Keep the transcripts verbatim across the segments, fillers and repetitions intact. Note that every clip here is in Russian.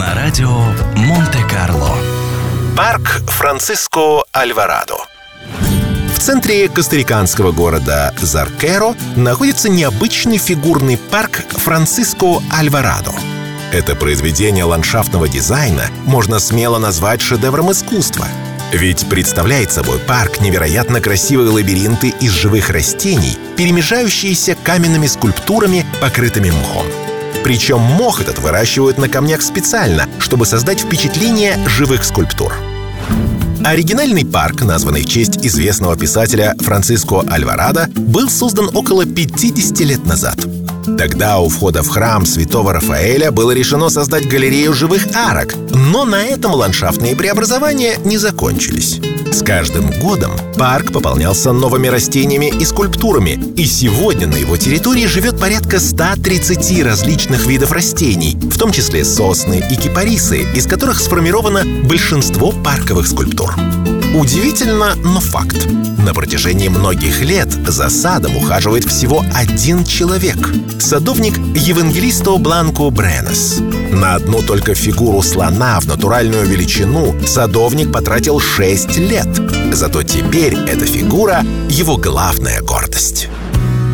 на радио Монте-Карло. Парк Франциско Альварадо. В центре костариканского города Заркеро находится необычный фигурный парк Франциско Альварадо. Это произведение ландшафтного дизайна можно смело назвать шедевром искусства. Ведь представляет собой парк невероятно красивые лабиринты из живых растений, перемежающиеся каменными скульптурами, покрытыми мхом. Причем мох этот выращивают на камнях специально, чтобы создать впечатление живых скульптур. Оригинальный парк, названный в честь известного писателя Франциско Альварадо, был создан около пятьдесят лет назад. Тогда у входа в храм святого Рафаэля было решено создать галерею живых арок, но на этом ландшафтные преобразования не закончились. С каждым годом парк пополнялся новыми растениями и скульптурами, и сегодня на его территории живет порядка ста тридцати различных видов растений, в том числе сосны и кипарисы, из которых сформировано большинство парковых скульптур. Удивительно, но факт. На протяжении многих лет за садом ухаживает всего один человек — садовник Евангелисто Бланко Бренес. На одну только фигуру слона в натуральную величину садовник потратил шесть лет. Зато теперь эта фигура — его главная гордость.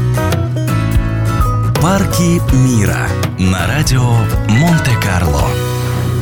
Парки мира на радио Монте-Карло.